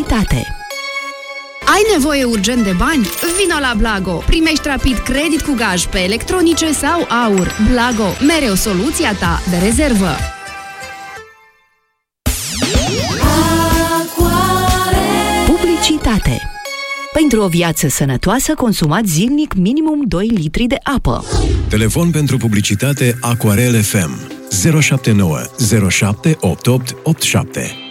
Publicitate. Ai nevoie urgent de bani? Vino la Blago! Primești rapid credit cu gaj pe electronice sau aur. Blago, mereu soluția ta de rezervă. Publicitate. Pentru o viață sănătoasă, consumați zilnic minimum 2 litri de apă. Telefon pentru publicitate Aquarel FM 079 07 88 87.